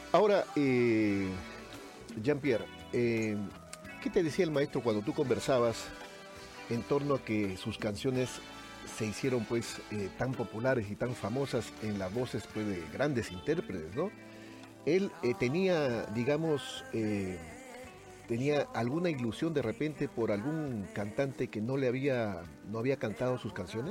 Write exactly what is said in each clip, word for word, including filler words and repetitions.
Ahora, eh, Jean-Pierre, eh, ¿qué te decía el maestro cuando tú conversabas en torno a que sus canciones se hicieron pues eh, tan populares y tan famosas en las voces pues, de grandes intérpretes, ¿no? Él eh, tenía, digamos, eh, tenía alguna ilusión de repente por algún cantante que no le había, no había cantado sus canciones.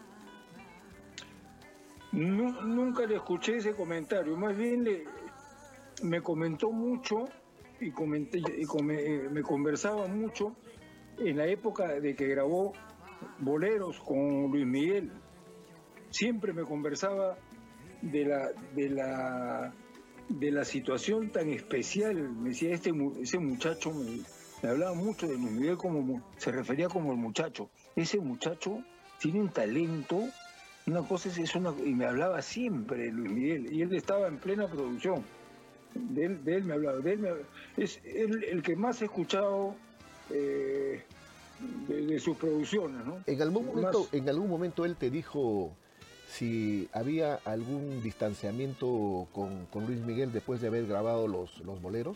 Nu- nunca le escuché ese comentario, más bien le, me comentó mucho y, comenté, y come- eh, me conversaba mucho en la época de que grabó boleros con Luis Miguel. Siempre me conversaba de la, de la, de la situación tan especial. Me decía, este, mu- ese muchacho, me, me hablaba mucho de Luis Miguel, como mu- se refería como el muchacho. Ese muchacho tiene un talento, una cosa es, es una, y me hablaba siempre de Luis Miguel, y él estaba en plena producción. De él, de él me hablaba, de él me hablaba. Es el, el que más he escuchado eh, de, de sus producciones, ¿no? En algún momento, Más, en algún momento él te dijo si había algún distanciamiento con, con Luis Miguel después de haber grabado los, los boleros.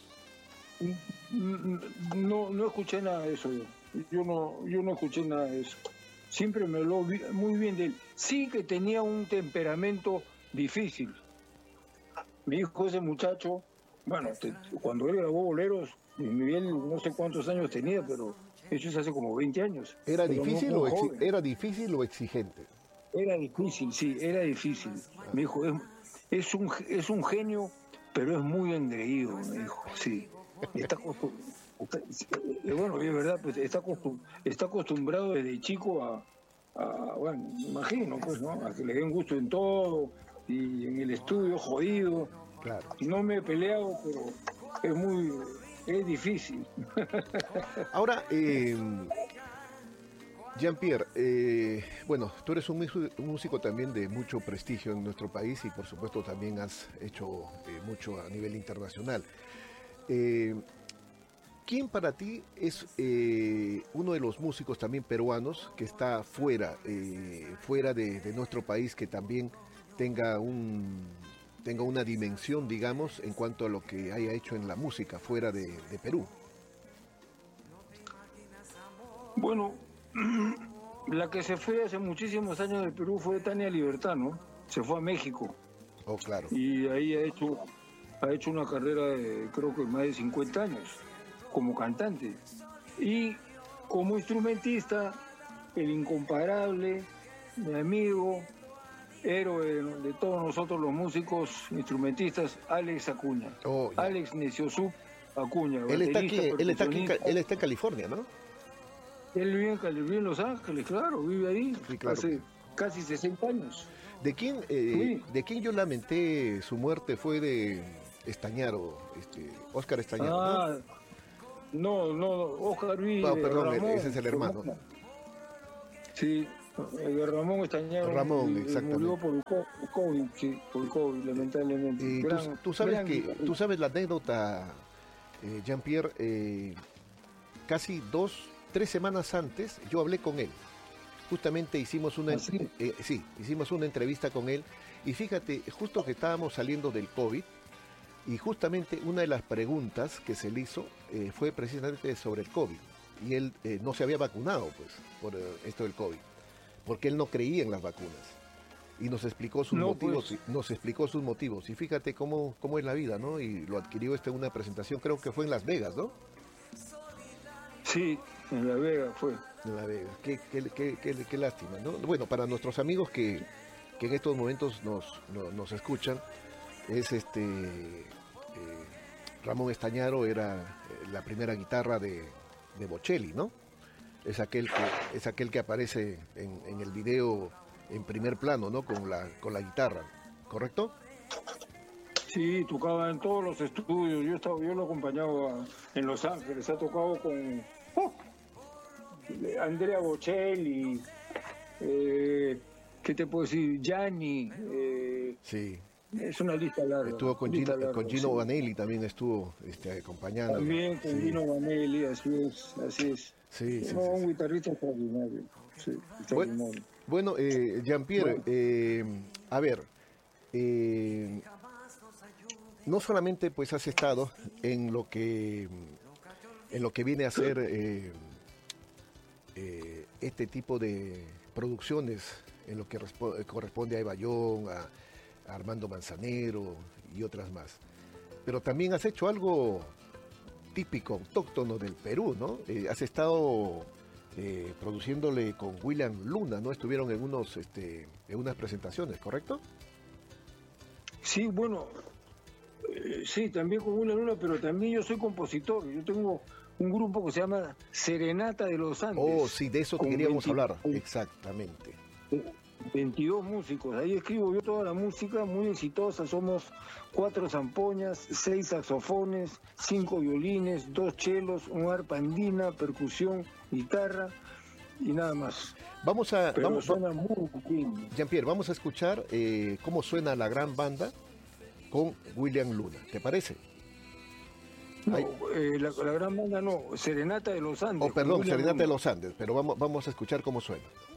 no, no escuché nada de eso yo. Yo no, yo no escuché nada de eso. Siempre me habló bi- muy bien de él. Sí que tenía un temperamento difícil. Mi hijo, ese muchacho, bueno, te- cuando él grabó boleros, Luis Miguel no sé cuántos años tenía, pero eso es hace como veinte años. ¿Era Era muy, difícil muy o, exi- joven. era difícil o exigente? Era difícil, sí, era difícil. Me dijo, es, es un, es un genio, pero es muy engreído, me dijo, sí. Está, acostum- está- eh, bueno, es verdad, pues está, acostum- está acostumbrado desde chico a, a, bueno, me imagino, pues, ¿no? A que le den gusto en todo y en el estudio jodido. Claro. No me he peleado, pero es muy, es difícil. Ahora, eh, Jean-Pierre, eh, bueno, tú eres un, músico- un músico también de mucho prestigio en nuestro país y por supuesto también has hecho eh, mucho a nivel internacional. Eh, ¿Quién para ti es eh, uno de los músicos también peruanos que está fuera, eh, fuera de, de nuestro país, que también tenga un tenga una dimensión, digamos, en cuanto a lo que haya hecho en la música fuera de, de Perú? Bueno, la que se fue hace muchísimos años del Perú fue Tania Libertad, ¿no? Se fue a México Oh, claro. y ahí ha hecho, ha hecho una carrera de creo que más de cincuenta años como cantante. Y como instrumentista, el incomparable, mi amigo, héroe de, de todos nosotros los músicos instrumentistas, Alex Acuña. Oh, ya. Alex Neciosup Acuña, Él está aquí, baterista, él está aquí, en Ca- percusionista. él está en California, ¿no? Él vive en, Cali- vive en Los Ángeles, claro, vive ahí Sí, claro que sí. hace casi sesenta años. ¿De quién, eh, Sí. de quién yo lamenté su muerte fue de Estañaro, este, Oscar Estañaro, ¿no? Ah, no, no, Oscar No, vive, perdón, ese es Ramón, el su hermano. hermano. Sí, el de Ramón Estañaro Ramón, y- y murió exactamente. por el co- COVID, sí, por el COVID, lamentablemente. Y tú, Gran, tú sabes gran que, tú guitarrista. sabes la anécdota, eh, Jean-Pierre, eh, casi dos, tres semanas antes yo hablé con él. Justamente hicimos una, Así. eh, sí, hicimos una entrevista con él y fíjate, justo que estábamos saliendo del COVID y justamente una de las preguntas que se le hizo eh, fue precisamente sobre el COVID y él eh, no se había vacunado pues por eh, esto del COVID porque él no creía en las vacunas y nos explicó sus No, motivos, pues, y- nos explicó sus motivos y fíjate cómo, cómo es la vida, ¿no? Y lo adquirió este en una presentación, creo que fue en Las Vegas, ¿no? sí, en La Vega fue. En Las Vegas, qué, qué, qué, qué- qué lástima, ¿no? Bueno, para nuestros amigos que, que en estos momentos nos, no- nos escuchan, es este eh, Ramón Estañaro era eh, la primera guitarra de, de Bocelli, ¿no? Es aquel que, es aquel que aparece en, en el video en primer plano, ¿no? Con la, con la guitarra, ¿correcto? Sí, tocaba en todos los estudios. Yo estaba, yo lo acompañaba en Los Ángeles. Ha tocado con ¡oh! Andrea Bocelli, eh, ¿qué te puedo decir? Gianni. eh, Sí. es una lista larga, Estuvo con lista Gino, larga, con Gino sí. Vanelli, también estuvo este, acompañándolo. También con Sí, Gino Vanelli, así es, así es. sí, sí, No, sí, un sí. guitarrista extraordinario. Sí, Bueno, extraordinario. bueno eh, Jean-Pierre, Bueno, eh, a ver, eh, no solamente pues has estado en lo que en lo que viene a ser eh, eh, este tipo de producciones, en lo que corresponde a Eva Young, a, a Armando Manzanero y otras más, pero también has hecho algo típico, autóctono del Perú, ¿no? Eh, has estado eh, produciéndole con William Luna, ¿no? Estuvieron en unos este, en unas presentaciones, ¿correcto? Sí, bueno, eh, sí, también con William Luna, pero también yo soy compositor. Yo tengo un grupo que se llama Serenata de los Andes. Oh, sí, de eso queríamos veinte, hablar, exactamente. veintidós músicos, ahí escribo yo toda la música, muy exitosa. Somos cuatro zampoñas, seis saxofones, cinco violines, dos chelos, un arpa andina, percusión, guitarra y nada más. Vamos a, Pero vamos, suena muy bien. Jean-Pierre, vamos a escuchar eh, cómo suena la gran banda con William Luna, ¿te parece? No, eh, la, la gran banda no, Serenata de los Andes. Oh, perdón, Serenata de los Andes, pero vamos, vamos a escuchar cómo suena.